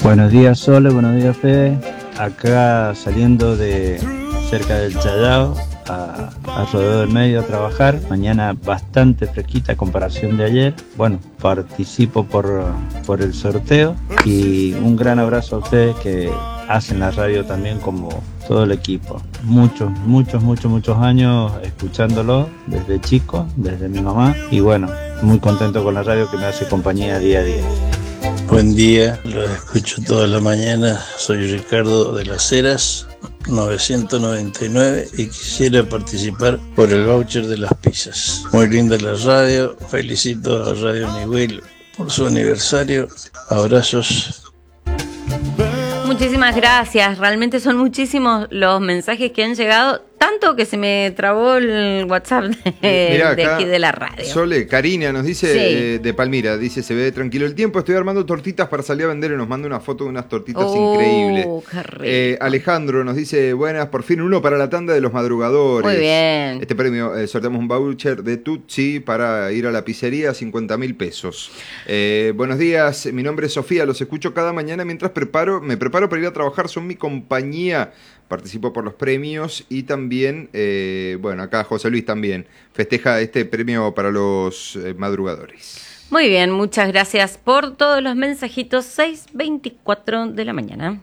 Buenos días Sole, buenos días Fede. Acá saliendo de cerca del Chayao a Rodeo del Medio a trabajar. Mañana bastante fresquita a comparación de ayer. Bueno, participo por el sorteo y un gran abrazo a ustedes que hacen la radio también como todo el equipo. Muchos años escuchándolo desde chico, desde mi mamá, y bueno, muy contento con la radio que me hace compañía día a día. Buen día, lo escucho toda la mañana. Soy Ricardo de las Heras, 999, y quisiera participar por el voucher de las pizzas. Muy linda la radio, felicito a Radio Niwil por su aniversario. Abrazos. Muchísimas gracias, realmente son muchísimos los mensajes que han llegado, tanto que se me trabó el WhatsApp de aquí de la radio. Sole, Karina nos dice, sí, de Palmira, dice, se ve tranquilo el tiempo, estoy armando tortitas para salir a vender y nos manda una foto de unas tortitas increíbles. Qué rico. Alejandro nos dice, buenas, por fin uno para la tanda de los madrugadores. Muy bien. Este premio, sorteamos un voucher de Tutsi para ir a la pizzería, 50.000 pesos. Buenos días, mi nombre es Sofía, los escucho cada mañana mientras me preparo para ir a trabajar, son mi compañía. Participo por los premios y también, bueno, acá José Luis también festeja este premio para los madrugadores. Muy bien, muchas gracias por todos los mensajitos. 6:24 de la mañana.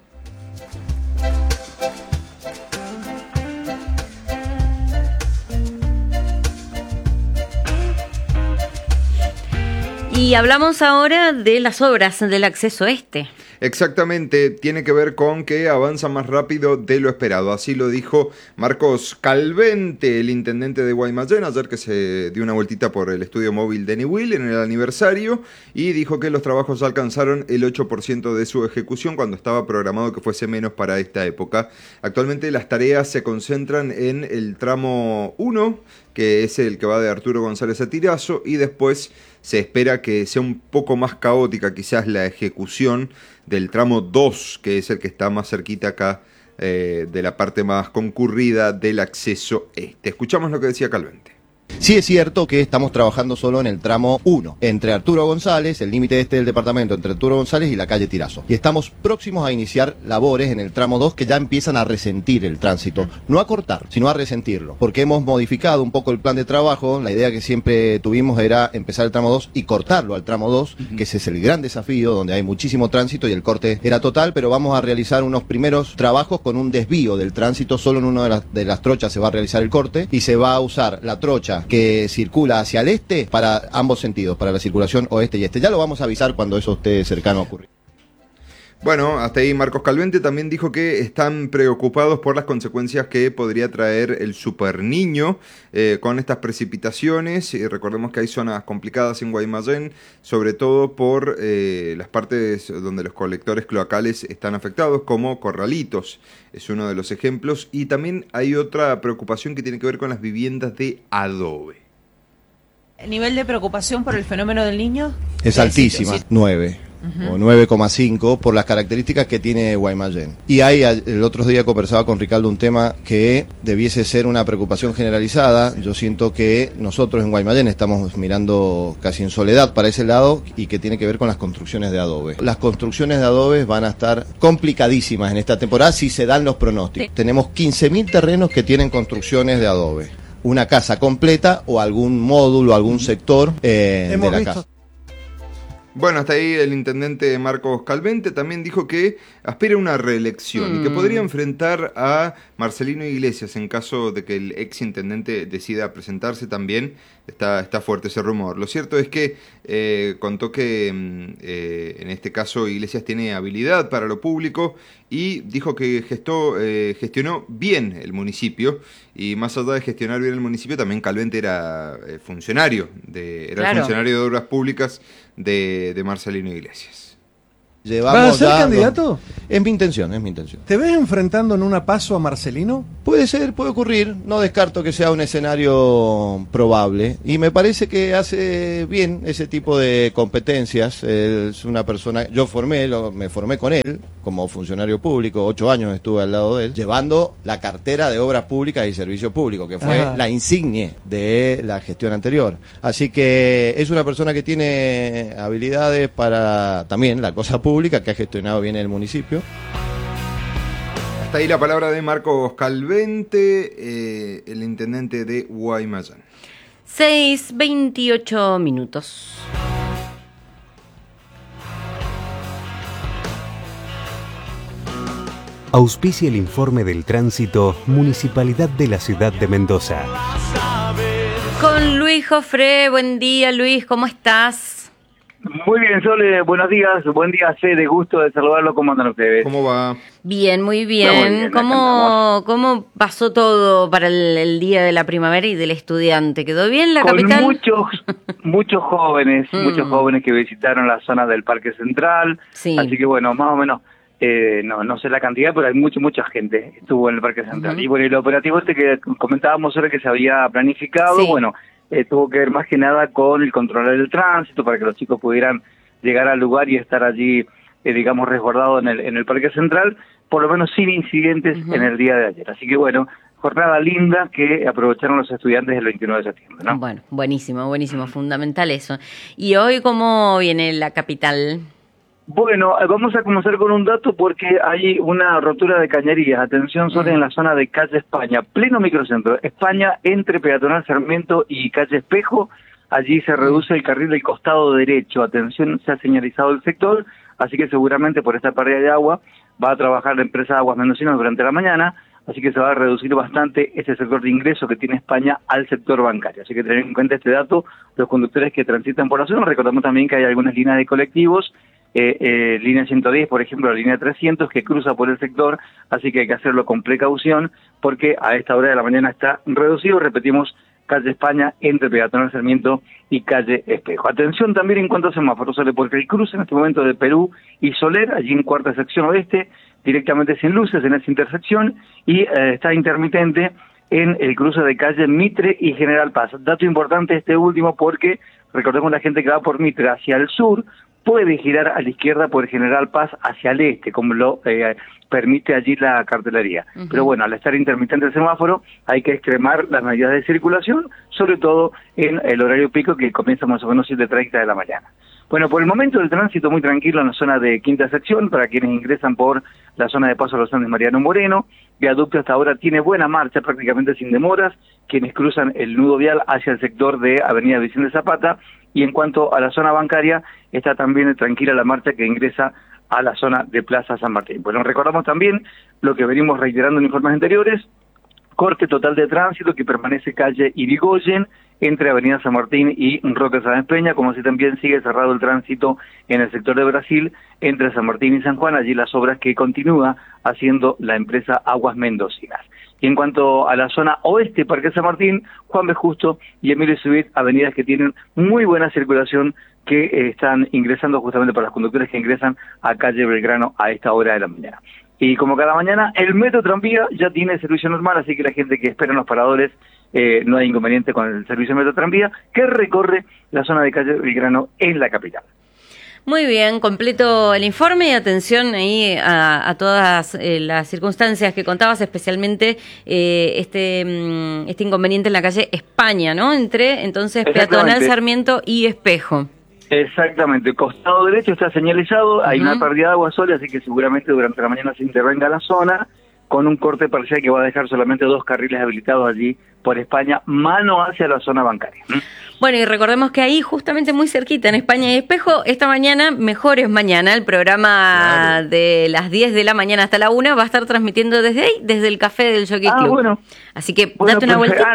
Y hablamos ahora de las obras del acceso este. Exactamente, tiene que ver con que avanza más rápido de lo esperado. Así lo dijo Marcos Calvente, el intendente de Guaymallén, ayer que se dio una vueltita por el estudio móvil de Niwil en el aniversario, y dijo que los trabajos alcanzaron el 8% de su ejecución cuando estaba programado que fuese menos para esta época. Actualmente las tareas se concentran en el tramo 1, que es el que va de Arturo González a Tirazo, y después se espera que sea un poco más caótica quizás la ejecución del tramo 2, que es el que está más cerquita acá de la parte más concurrida del acceso este. Escuchamos lo que decía Calvente. Sí es cierto que estamos trabajando solo en el tramo 1, entre Arturo González, el límite este del departamento entre Arturo González y la calle Tirazo. Y estamos próximos a iniciar labores en el tramo 2 que ya empiezan a resentir el tránsito. No a cortar, sino a resentirlo. Porque hemos modificado un poco el plan de trabajo. La idea que siempre tuvimos era empezar el tramo 2 y cortarlo al tramo 2, que ese es el gran desafío, donde hay muchísimo tránsito y el corte era total, pero vamos a realizar unos primeros trabajos con un desvío del tránsito. Solo en una de las trochas se va a realizar el corte y se va a usar la trocha que circula hacia el este para ambos sentidos, para la circulación oeste y este. Ya lo vamos a avisar cuando eso esté cercano a ocurrir. Bueno, hasta ahí Marcos Calvente también dijo que están preocupados por las consecuencias que podría traer el Super Niño con estas precipitaciones. Recordemos que hay zonas complicadas en Guaymallén, sobre todo por las partes donde los colectores cloacales están afectados, como Corralitos, es uno de los ejemplos. Y también hay otra preocupación que tiene que ver con las viviendas de adobe. ¿El nivel de preocupación por el fenómeno del niño? Es altísima, 9. O 9,5 por las características que tiene Guaymallén. Y ahí el otro día conversaba con Ricardo un tema que debiese ser una preocupación generalizada. Yo siento que nosotros en Guaymallén estamos mirando casi en soledad para ese lado y que tiene que ver con las construcciones de adobe. Las construcciones de adobe van a estar complicadísimas en esta temporada si se dan los pronósticos. Sí. Tenemos 15.000 terrenos que tienen construcciones de adobe. Una casa completa o algún módulo, algún sector de la casa. Bueno, hasta ahí el intendente Marcos Calvente también dijo que aspira a una reelección y que podría enfrentar a Marcelino Iglesias en caso de que el ex intendente decida presentarse también. Está fuerte ese rumor. Lo cierto es que contó que en este caso Iglesias tiene habilidad para lo público y dijo que gestionó bien el municipio, y más allá de gestionar bien el municipio, también Calvente era funcionario de obras públicas de Marcelino Iglesias. ¿Vas a ser candidato? Es mi intención. ¿Te ves enfrentando en una PASO a Marcelino? Puede ser, puede ocurrir. No descarto que sea un escenario probable. Y me parece que hace bien ese tipo de competencias. Es una persona... Yo me formé con él como funcionario público. 8 años estuve al lado de él, llevando la cartera de Obras Públicas y Servicio Público, que fue la insignia de la gestión anterior. Así que es una persona que tiene habilidades para también la cosa pública pública que ha gestionado bien el municipio. Hasta ahí la palabra de Marcos Calvente, el intendente de Guaymallén. 6:28 minutos. Auspicia el informe del tránsito Municipalidad de la Ciudad de Mendoza. Con Luis Jofré. Buen día, Luis, ¿cómo estás? Muy bien, Sole, buenos días. Buen día, Fede, gusto de saludarlo. ¿Cómo andan ustedes? ¿Cómo va? Bien, muy bien. ¿Cómo pasó todo para el Día de la Primavera y del Estudiante? ¿Quedó bien la capital? Muchos jóvenes que visitaron la zona del Parque Central. Sí. Así que bueno, más o menos, no sé la cantidad, pero hay mucha gente estuvo en el Parque Central. Y bueno, el operativo que comentábamos ahora que se había planificado, bueno, tuvo que ver más que nada con el controlar el tránsito para que los chicos pudieran llegar al lugar y estar allí, digamos, resguardados en el Parque Central, por lo menos sin incidentes en el día de ayer. Así que bueno, jornada linda que aprovecharon los estudiantes el 29 de septiembre, ¿no? Bueno, buenísimo, fundamental eso. ¿Y hoy cómo viene la capital? Bueno, vamos a comenzar con un dato porque hay una rotura de cañerías. Atención, solo en la zona de calle España, pleno microcentro. España, entre Peatonal Sarmiento y calle Espejo. Allí se reduce el carril del costado derecho. Atención, se ha señalizado el sector, así que seguramente por esta pérdida de agua va a trabajar la empresa Aguas Mendocinas durante la mañana, así que se va a reducir bastante ese sector de ingreso que tiene España al sector bancario. Así que tener en cuenta este dato los conductores que transitan por la zona. Recordamos también que hay algunas líneas de colectivos, línea 110, por ejemplo, la línea 300, que cruza por el sector, así que hay que hacerlo con precaución, porque a esta hora de la mañana está reducido, repetimos, calle España, entre Peatonal Sarmiento y calle Espejo. Atención también en cuanto a semáforos, porque el cruce en este momento de Perú y Soler, allí en cuarta sección oeste, directamente sin luces en esa intersección, y está intermitente en el cruce de calle Mitre y General Paz. Dato importante este último, porque recordemos la gente que va por Mitre hacia el sur, puede girar a la izquierda por General Paz hacia el este, como lo permite allí la cartelería. Pero bueno, al estar intermitente el semáforo, hay que extremar las medidas de circulación, sobre todo en el horario pico, que comienza más o menos 7:30 de la mañana. Bueno, por el momento el tránsito muy tranquilo en la zona de quinta sección, para quienes ingresan por la zona de Paso a los Andes Mariano Moreno. Viaducto hasta ahora tiene buena marcha, prácticamente sin demoras, quienes cruzan el nudo vial hacia el sector de Avenida Vicente Zapata, y en cuanto a la zona bancaria, está también tranquila la marcha que ingresa a la zona de Plaza San Martín. Bueno, recordamos también lo que venimos reiterando en informes anteriores, corte total de tránsito que permanece calle Irigoyen, entre Avenida San Martín y Roque Sáenz Peña, como así también sigue cerrado el tránsito en el sector de Brasil, entre San Martín y San Juan, allí las obras que continúa haciendo la empresa Aguas Mendocinas. Y en cuanto a la zona oeste, Parque San Martín, Juan B. Justo y Emilio Subit, avenidas que tienen muy buena circulación, que están ingresando justamente para los conductores que ingresan a calle Belgrano a esta hora de la mañana. Y como cada mañana, el metro tranvía ya tiene servicio normal, así que la gente que espera en los paradores, no hay inconveniente con el servicio metro tranvía, que recorre la zona de calle Belgrano en la capital. Muy bien, completo el informe y atención ahí a todas las circunstancias que contabas, especialmente este inconveniente en la calle España, ¿no? Entre entonces Peatonal Sarmiento y Espejo. Exactamente, el costado derecho está señalizado, hay una pérdida de agua sola, así que seguramente durante la mañana se intervenga la zona con un corte parcial que va a dejar solamente 2 carriles habilitados allí por España, mano hacia la zona bancaria. Bueno, y recordemos que ahí, justamente muy cerquita, en España y Espejo, esta mañana, Mejores Mañana, el programa de las 10 de la mañana hasta la 1, va a estar transmitiendo desde ahí, desde el café del Jockey Club. Bueno. Así que date una vueltita.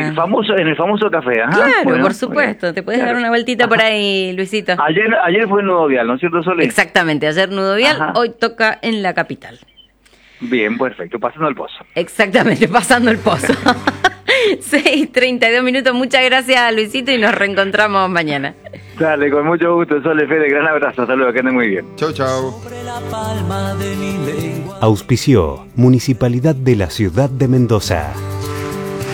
En el famoso café. Ajá. Claro, bueno, por supuesto, te puedes dar una vueltita por ahí, Luisito. Ayer fue Nudo Vial, ¿no es cierto, Sole? Exactamente, ayer Nudo Vial, hoy toca en la capital. Bien, perfecto, pasando el pozo. Exactamente, pasando el pozo. 6:32 minutos, muchas gracias, Luisito, y nos reencontramos mañana. Dale, con mucho gusto, Sole, Fede, gran abrazo, hasta luego, que anden muy bien. Chau, chau. Auspició Municipalidad de la Ciudad de Mendoza.